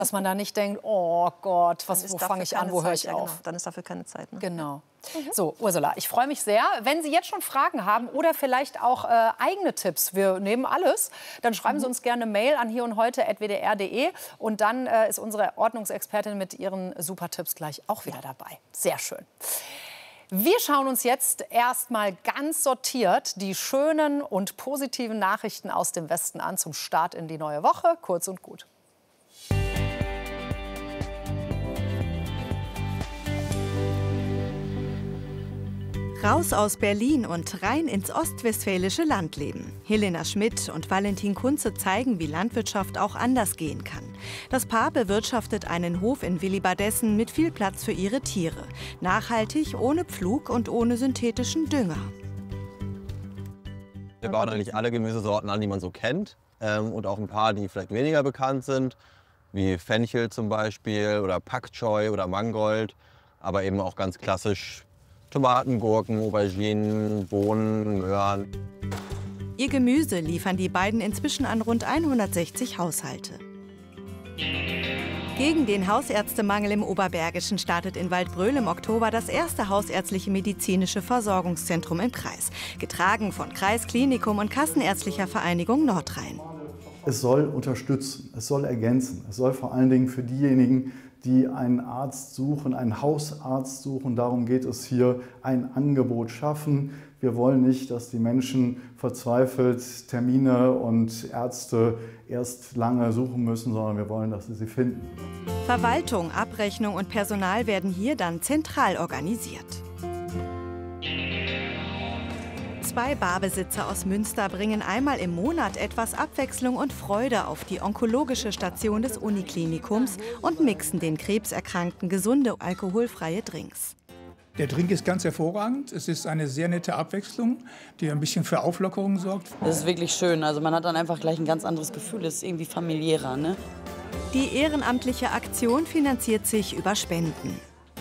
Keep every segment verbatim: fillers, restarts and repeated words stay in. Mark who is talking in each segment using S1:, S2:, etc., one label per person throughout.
S1: Dass man da nicht denkt, oh Gott, was, wo fange ich an, wo höre ich
S2: ja,
S1: auf?
S2: Genau. Dann ist dafür keine Zeit. Ne?
S1: Genau. Mhm. So, Ursula, ich freue mich sehr. Wenn Sie jetzt schon Fragen haben oder vielleicht auch äh, eigene Tipps, wir nehmen alles, dann schreiben mhm. Sie uns gerne eine Mail an hier und heute at w d r punkt d e und dann äh, ist unsere Ordnungsexpertin mit ihren super Tipps gleich auch wieder dabei. Sehr schön. Wir schauen uns jetzt erstmal ganz sortiert die schönen und positiven Nachrichten aus dem Westen an zum Start in die neue Woche. Kurz und gut.
S3: Raus aus Berlin und rein ins ostwestfälische Landleben. Helena Schmidt und Valentin Kunze zeigen, wie Landwirtschaft auch anders gehen kann. Das Paar bewirtschaftet einen Hof in Willibardessen mit viel Platz für ihre Tiere. Nachhaltig, ohne Pflug und ohne synthetischen Dünger.
S4: Wir bauen eigentlich alle Gemüsesorten an, die man so kennt. Ähm, und auch ein paar, die vielleicht weniger bekannt sind, wie Fenchel zum Beispiel oder Pak Choi oder Mangold. Aber eben auch ganz klassisch Tomaten, Gurken, Auberginen, Bohnen, Möhren.
S3: Ihr Gemüse liefern die beiden inzwischen an rund hundertsechzig Haushalte. Gegen den Hausärztemangel im Oberbergischen startet in Waldbröl im Oktober das erste hausärztliche medizinische Versorgungszentrum im Kreis, getragen von Kreisklinikum und Kassenärztlicher Vereinigung Nordrhein.
S5: Es soll unterstützen, es soll ergänzen, es soll vor allen Dingen für diejenigen, die einen Arzt suchen, einen Hausarzt suchen. Darum geht es hier, ein Angebot schaffen. Wir wollen nicht, dass die Menschen verzweifelt Termine und Ärzte erst lange suchen müssen, sondern wir wollen, dass sie sie finden.
S3: Verwaltung, Abrechnung und Personal werden hier dann zentral organisiert. Zwei Barbesitzer aus Münster bringen einmal im Monat etwas Abwechslung und Freude auf die onkologische Station des Uniklinikums und mixen den Krebserkrankten gesunde, alkoholfreie Drinks.
S6: Der Drink ist ganz hervorragend. Es ist eine sehr nette Abwechslung, die ein bisschen für Auflockerung sorgt.
S7: Das ist wirklich schön. Also man hat dann einfach gleich ein ganz anderes Gefühl. Es ist irgendwie familiärer, ne?
S3: Die ehrenamtliche Aktion finanziert sich über Spenden.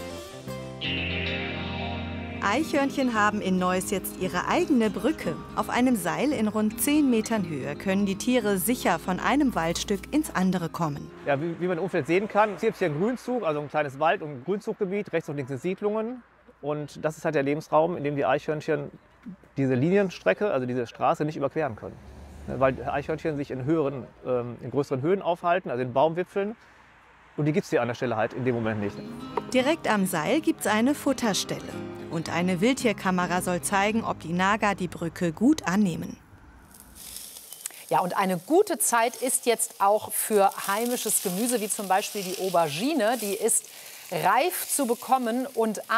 S3: Eichhörnchen haben in Neuss jetzt ihre eigene Brücke. Auf einem Seil in rund zehn Metern Höhe können die Tiere sicher von einem Waldstück ins andere kommen.
S8: Ja, wie, wie man im Umfeld sehen kann, hier ist hier ein Grünzug, also ein kleines Wald- und ein Grünzuggebiet. Rechts und links sind Siedlungen. Und das ist halt der Lebensraum, in dem die Eichhörnchen diese Linienstrecke, also diese Straße, nicht überqueren können. Weil Eichhörnchen sich in, höheren, ähm, in größeren Höhen aufhalten, also in Baumwipfeln. Und die gibt es hier an der Stelle halt in dem Moment nicht.
S3: Direkt am Seil gibt es eine Futterstelle. Und eine Wildtierkamera soll zeigen, ob die Nager die Brücke gut annehmen.
S1: Ja, und eine gute Zeit ist jetzt auch für heimisches Gemüse, wie zum Beispiel die Aubergine. Die ist reif zu bekommen und